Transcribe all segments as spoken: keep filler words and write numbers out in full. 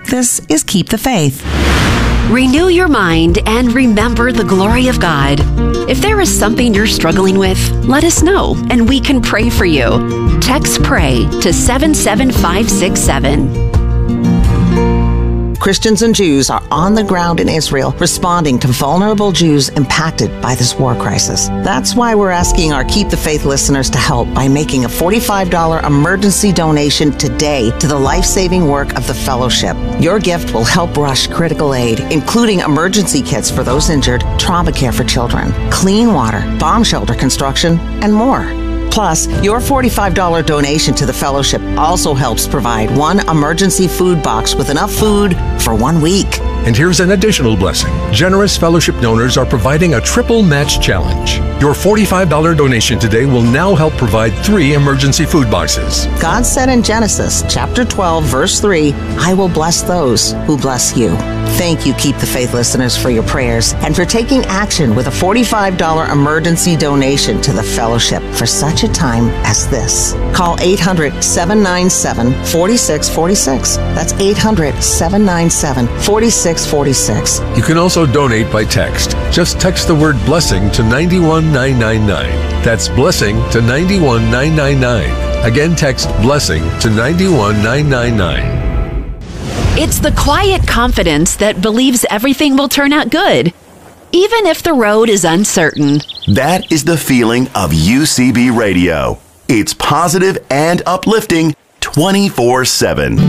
This is Keep the Faith. Renew your mind and remember the glory of God. If there is something you're struggling with, let us know and we can pray for you. Text PRAY to seven seven five six seven. Christians and Jews are on the ground in Israel responding to vulnerable Jews impacted by this war crisis. That's why we're asking our Keep the Faith listeners to help by making a forty-five dollars emergency donation today to the life-saving work of the Fellowship. Your gift will help rush critical aid, including emergency kits for those injured, trauma care for children, clean water, bomb shelter construction, and more. Plus, your forty-five dollars donation to the Fellowship also helps provide one emergency food box with enough food for one week. And here's an additional blessing. Generous Fellowship donors are providing a triple match challenge. Your forty-five dollars donation today will now help provide three emergency food boxes. God said in Genesis chapter twelve, verse three, I will bless those who bless you. Thank you, Keep the Faith listeners, for your prayers and for taking action with a forty-five dollars emergency donation to the Fellowship for such a time as this. Call eight hundred, seven nine seven, four six four six. That's eight hundred, seven nine seven, four six four six. You can also donate by text. Just text the word blessing to nine one nine nine nine. That's blessing to nine one nine nine nine. Again, text blessing to nine one nine nine nine. It's the quiet confidence that believes everything will turn out good, even if the road is uncertain. That is the feeling of U C B Radio. It's positive and uplifting twenty-four seven.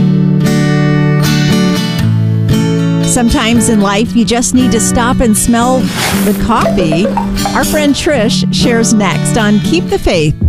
Sometimes in life, you just need to stop and smell the coffee. Our friend Trish shares next on Keep the Faith.